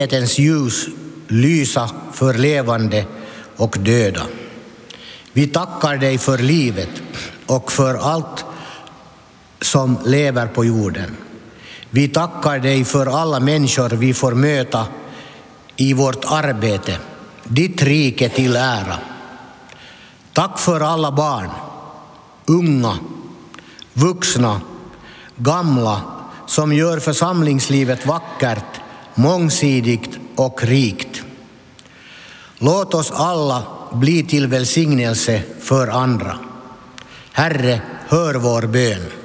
Evighetens ljus lysa för levande och döda. Vi tackar dig för livet och för allt som lever på jorden. Vi tackar dig för alla människor vi får möta i vårt arbete, ditt rike till ära. Tack för alla barn, unga, vuxna, gamla som gör församlingslivet vackert, mångsidigt och rikt. Låt oss alla bli till välsignelse för andra. Herre, hör vår bön.